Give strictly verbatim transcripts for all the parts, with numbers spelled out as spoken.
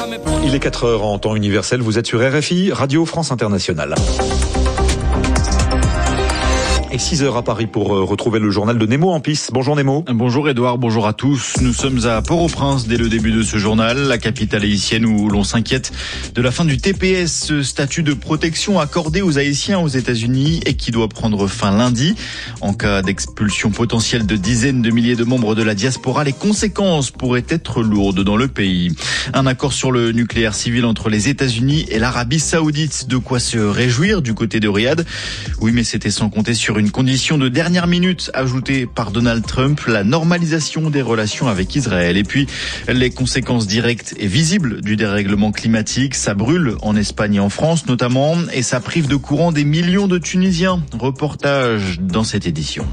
Il est quatre heures en temps universel, vous êtes sur R F I, Radio France Internationale. Et six heures à Paris pour retrouver le journal de Nemo Ampis. Bonjour Nemo. Bonjour Edouard, bonjour à tous. Nous sommes à Port-au-Prince dès le début de ce journal, la capitale haïtienne où l'on s'inquiète de la fin du T P S, ce statut de protection accordé aux Haïtiens aux États-Unis et qui doit prendre fin lundi. En cas d'expulsion potentielle de dizaines de milliers de membres de la diaspora, les conséquences pourraient être lourdes dans le pays. Un accord sur le nucléaire civil entre les États-Unis et l'Arabie Saoudite, de quoi se réjouir du côté de Riyad. Oui, mais c'était sans compter sur une condition de dernière minute ajoutée par Donald Trump, la normalisation des relations avec Israël. Et puis, les conséquences directes et visibles du dérèglement climatique, ça brûle en Espagne et en France notamment, et ça prive de courant des millions de Tunisiens. Reportage dans cette édition.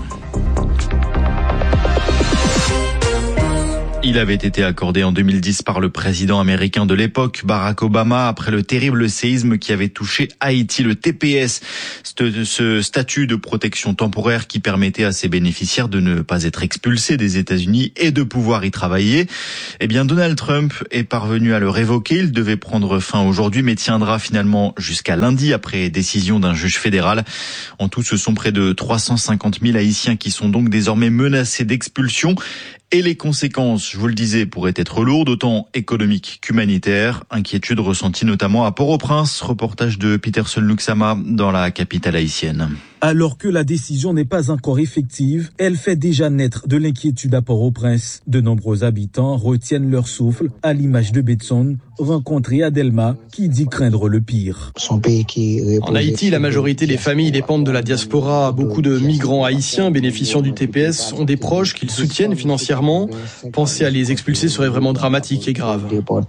Il avait été accordé en deux mille dix par le président américain de l'époque, Barack Obama, après le terrible séisme qui avait touché Haïti, le T P S, ce statut de protection temporaire qui permettait à ses bénéficiaires de ne pas être expulsés des États-Unis et de pouvoir y travailler. Eh bien, Donald Trump est parvenu à le révoquer. Il devait prendre fin aujourd'hui, mais tiendra finalement jusqu'à lundi après décision d'un juge fédéral. En tout, ce sont près de trois cent cinquante mille Haïtiens qui sont donc désormais menacés d'expulsion. Et les conséquences, je vous le disais, pourraient être lourdes, autant économiques qu'humanitaires. Inquiétude ressentie notamment à Port-au-Prince. Reportage de Peterson Luxama dans la capitale haïtienne. Alors que la décision n'est pas encore effective, elle fait déjà naître de l'inquiétude à Port-au-Prince. De nombreux habitants retiennent leur souffle, à l'image de Betson, rencontré à Delma, qui dit craindre le pire. En Haïti, la majorité des familles dépendent de la diaspora. Beaucoup de migrants haïtiens bénéficiant du T P S ont des proches qu'ils soutiennent financièrement. Penser à les expulser serait vraiment dramatique et grave.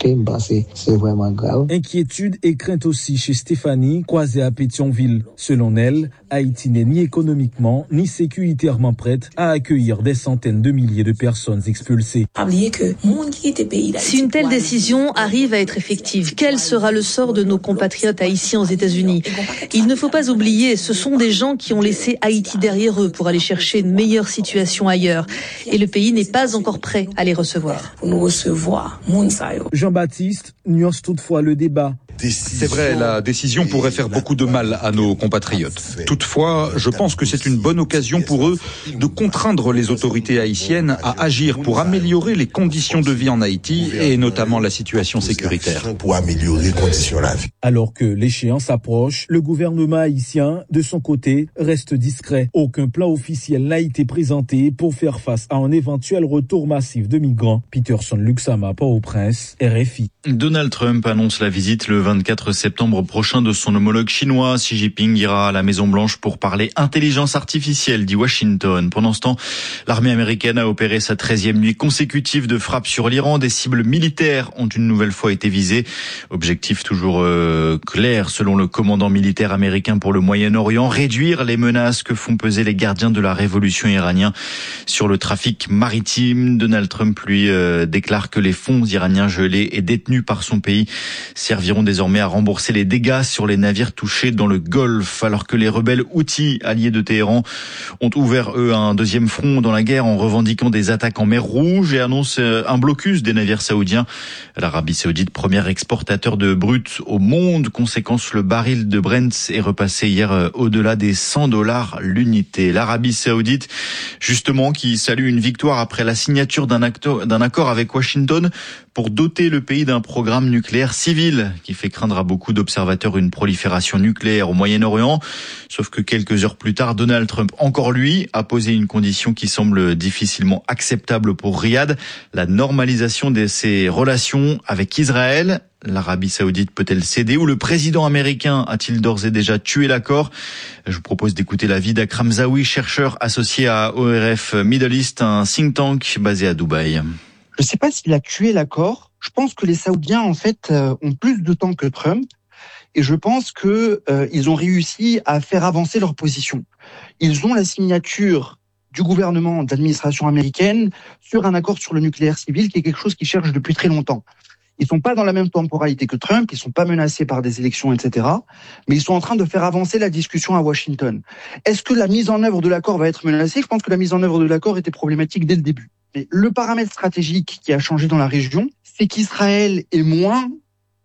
Inquiétude et crainte aussi chez Stéphanie, croisée à Pétionville. Selon elle, Haïti n'est ni économiquement ni sécuritairement prête à accueillir des centaines de milliers de personnes expulsées. Si une telle décision arrive à être effective, quel sera le sort de nos compatriotes haïtiens aux États-Unis ? Il ne faut pas oublier, ce sont des gens qui ont laissé Haïti derrière eux pour aller chercher une meilleure situation ailleurs. Et le pays n'est pas encore prêt à les recevoir. Jean-Baptiste nuance toutefois le débat. C'est vrai, la décision pourrait faire beaucoup de mal à nos compatriotes. Toutefois, je pense que c'est une bonne occasion pour eux de contraindre les autorités haïtiennes à agir pour améliorer les conditions de vie en Haïti et notamment la situation sécuritaire. Pour améliorer les conditions de la vie. Alors que l'échéance approche, le gouvernement haïtien, de son côté, reste discret. Aucun plan officiel n'a été présenté pour faire face à un éventuel retour massif de migrants. Peterson Luxama, Port-au-Prince, R F I. Donald Trump annonce la visite le vingt-quatre septembre prochain de son homologue chinois. Xi Jinping ira à la Maison-Blanche pour parler intelligence artificielle, dit Washington. Pendant ce temps, l'armée américaine a opéré sa treizième nuit consécutive de frappe sur l'Iran. Des cibles militaires ont une nouvelle fois été visées. Objectif toujours euh, clair selon le commandant militaire américain pour le Moyen-Orient, réduire les menaces que font peser les gardiens de la révolution iranienne sur le trafic maritime. Donald Trump, lui, euh, déclare que les fonds iraniens gelés et détenus par son pays serviront désormais à rembourser les dégâts sur les navires touchés dans le Golfe, alors que les rebelles Houthis, alliés de Téhéran, ont ouvert, eux, un deuxième front dans la guerre en revendiquant des attaques en mer Rouge et annoncent un blocus des navires saoudiens. L'Arabie Saoudite, premier exportateur de brut au monde. Conséquence, le baril de Brent est repassé hier au-delà des cent dollars l'unité. L'Arabie Saoudite, justement, qui salue une victoire après la signature d'un accord, d'un accord avec Washington pour doter le pays d'un programme nucléaire civil qui fait craindre à beaucoup d'observateurs une prolifération nucléaire au Moyen-Orient. Sauf que quelques heures plus tard, Donald Trump, encore lui, a posé une condition qui semble difficilement acceptable pour Riyad, la normalisation de ses relations avec Israël. L'Arabie Saoudite peut-elle céder ou le président américain a-t-il d'ores et déjà tué l'accord ? Je vous propose d'écouter l'avis d'Akram Zawi, chercheur associé à O R F Middle East, un think tank basé à Dubaï. Je ne sais pas s'il a tué l'accord. Je pense que les Saoudiens, en fait, euh, ont plus de temps que Trump. Et je pense que euh, ils ont réussi à faire avancer leur position. Ils ont la signature du gouvernement de l'administration américaine sur un accord sur le nucléaire civil, qui est quelque chose qu'ils cherchent depuis très longtemps. Ils sont pas dans la même temporalité que Trump, ils sont pas menacés par des élections, et cetera. Mais ils sont en train de faire avancer la discussion à Washington. Est-ce que la mise en œuvre de l'accord va être menacée ? Je pense que la mise en œuvre de l'accord était problématique dès le début. Mais le paramètre stratégique qui a changé dans la région, c'est qu'Israël est moins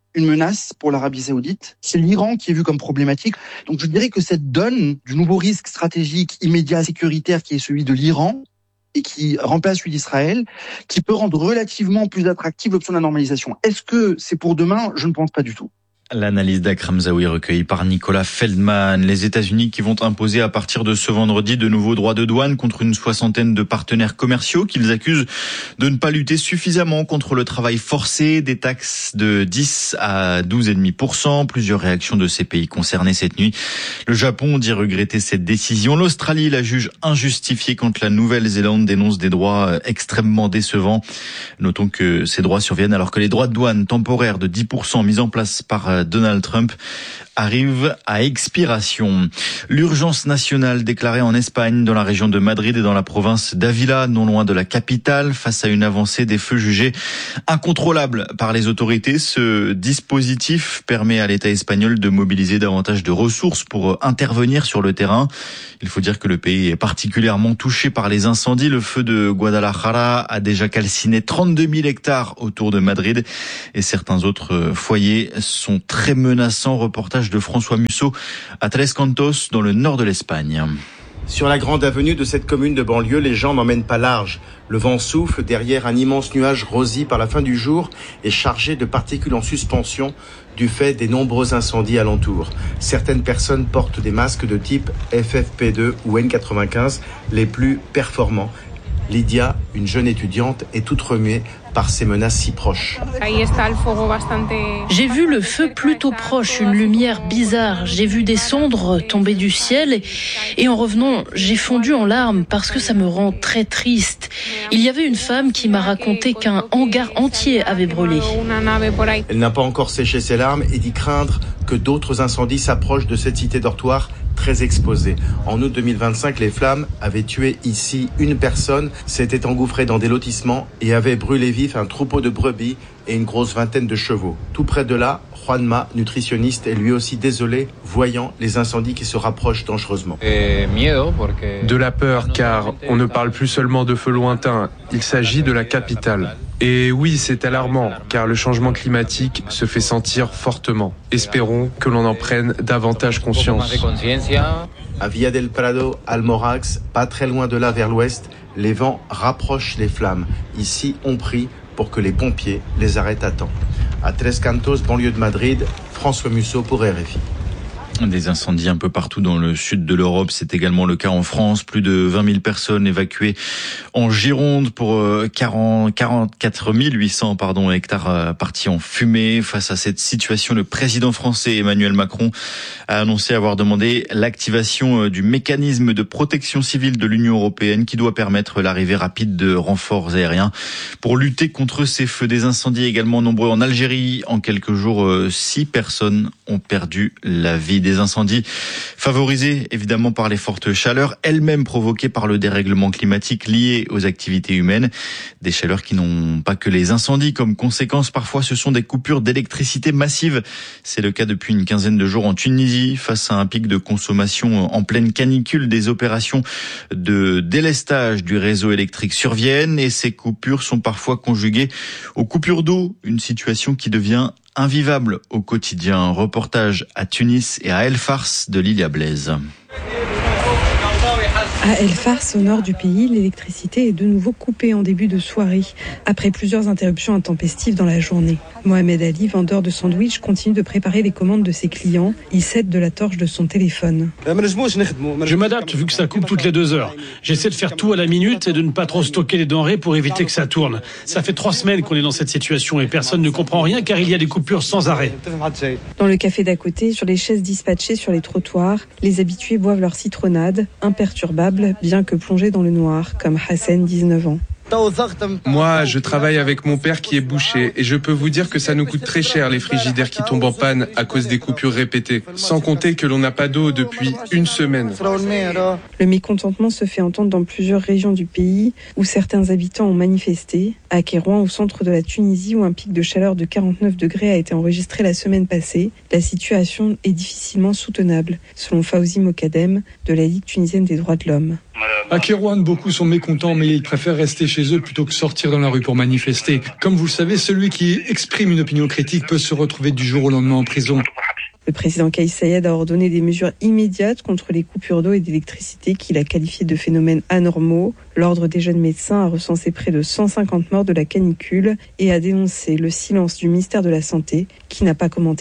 une menace pour l'Arabie Saoudite. C'est l'Iran qui est vu comme problématique. Donc je dirais que cette donne du nouveau risque stratégique immédiat sécuritaire qui est celui de l'Iran et qui remplace celui d'Israël, qui peut rendre relativement plus attractive l'option de la normalisation. Est-ce que c'est pour demain ? Je ne pense pas du tout. L'analyse d'Akram Zaoui recueillie par Nicolas Feldman. Les États-Unis qui vont imposer à partir de ce vendredi de nouveaux droits de douane contre une soixantaine de partenaires commerciaux qu'ils accusent de ne pas lutter suffisamment contre le travail forcé. Des taxes de dix à douze virgule cinq pour cent. Plusieurs réactions de ces pays concernés cette nuit. Le Japon dit regretter cette décision. L'Australie la juge injustifiée quand la Nouvelle-Zélande dénonce des droits extrêmement décevants. Notons que ces droits surviennent alors que les droits de douane temporaires de dix pour cent mis en place par Donald Trump arrive à expiration. L'urgence nationale déclarée en Espagne, dans la région de Madrid et dans la province d'Ávila, non loin de la capitale, face à une avancée des feux jugés incontrôlable par les autorités. Ce dispositif permet à l'État espagnol de mobiliser davantage de ressources pour intervenir sur le terrain. Il faut dire que le pays est particulièrement touché par les incendies. Le feu de Guadalajara a déjà calciné trente-deux mille hectares autour de Madrid et certains autres foyers sont très menaçants. Reportage de François Musso à Tres Cantos, dans le nord de l'Espagne. Sur la grande avenue de cette commune de banlieue, les gens n'emmènent pas large. Le vent souffle derrière un immense nuage rosé par la fin du jour et chargé de particules en suspension du fait des nombreux incendies alentour. Certaines personnes portent des masques de type F F P deux ou N quatre-vingt-quinze, les plus performants. Lydia, une jeune étudiante, est toute remuée par ces menaces si proches. J'ai vu le feu plutôt proche, une lumière bizarre. J'ai vu des cendres tomber du ciel et en revenant, j'ai fondu en larmes parce que ça me rend très triste. Il y avait une femme qui m'a raconté qu'un hangar entier avait brûlé. Elle n'a pas encore séché ses larmes et dit craindre que d'autres incendies s'approchent de cette cité dortoir très exposée. En août deux mille vingt-cinq, les flammes avaient tué ici une personne, s'étaient engouffrées dans des lotissements et avaient brûlé vif un troupeau de brebis et une grosse vingtaine de chevaux. Tout près de là, Juanma, nutritionniste, est lui aussi désolé, voyant les incendies qui se rapprochent dangereusement. De la peur, car on ne parle plus seulement de feux lointains, il s'agit de la capitale. Et oui, c'est alarmant, car le changement climatique se fait sentir fortement. Espérons que l'on en prenne davantage conscience. À Villa del Prado, Almorax, pas très loin de là vers l'ouest, les vents rapprochent les flammes. Ici, on prie pour que les pompiers les arrêtent à temps. À Tres Cantos, banlieue de Madrid, François Musso pour R F I. Des incendies un peu partout dans le sud de l'Europe, c'est également le cas en France. Plus de vingt mille personnes évacuées en Gironde pour quarante, quarante-quatre mille huit cents pardon, hectares partis en fumée. Face à cette situation, le président français Emmanuel Macron a annoncé avoir demandé l'activation du mécanisme de protection civile de l'Union européenne qui doit permettre l'arrivée rapide de renforts aériens pour lutter contre ces feux. Des incendies également nombreux en Algérie. En quelques jours, six personnes ont perdu la vie. Des incendies favorisés évidemment par les fortes chaleurs, elles-mêmes provoquées par le dérèglement climatique lié aux activités humaines. Des chaleurs qui n'ont pas que les incendies comme conséquence. Parfois, ce sont des coupures d'électricité massives. C'est le cas depuis une quinzaine de jours en Tunisie. Face à un pic de consommation en pleine canicule, des opérations de délestage du réseau électrique surviennent et ces coupures sont parfois conjuguées aux coupures d'eau. Une situation qui devient invivable au quotidien. Reportage à Tunis et à El Fars de Lilia Blaise. À El Fars, au nord du pays, l'électricité est de nouveau coupée en début de soirée, après plusieurs interruptions intempestives dans la journée. Mohamed Ali, vendeur de sandwich, continue de préparer les commandes de ses clients. Il cède de la torche de son téléphone. Je m'adapte vu que ça coupe toutes les deux heures. J'essaie de faire tout à la minute et de ne pas trop stocker les denrées pour éviter que ça tourne. Ça fait trois semaines qu'on est dans cette situation et personne ne comprend rien car il y a des coupures sans arrêt. Dans le café d'à côté, sur les chaises dispatchées sur les trottoirs, les habitués boivent leur citronnade, imperturbables, bien que plongés dans le noir, comme Hassan, dix-neuf ans. Moi, je travaille avec mon père qui est boucher et je peux vous dire que ça nous coûte très cher les frigidaires qui tombent en panne à cause des coupures répétées. Sans compter que l'on n'a pas d'eau depuis une semaine. Le mécontentement se fait entendre dans plusieurs régions du pays où certains habitants ont manifesté. À Kérouan, au centre de la Tunisie, où un pic de chaleur de quarante-neuf degrés a été enregistré la semaine passée, la situation est difficilement soutenable, selon Fawzi Mokadem de la Ligue tunisienne des droits de l'homme. À Kérouan, beaucoup sont mécontents, mais ils préfèrent rester chez chez eux plutôt que sortir dans la rue pour manifester. Comme vous le savez, celui qui exprime une opinion critique peut se retrouver du jour au lendemain en prison. Le président Kais Saied a ordonné des mesures immédiates contre les coupures d'eau et d'électricité qu'il a qualifiées de phénomènes anormaux. L'Ordre des jeunes médecins a recensé près de cent cinquante morts de la canicule et a dénoncé le silence du ministère de la Santé qui n'a pas commenté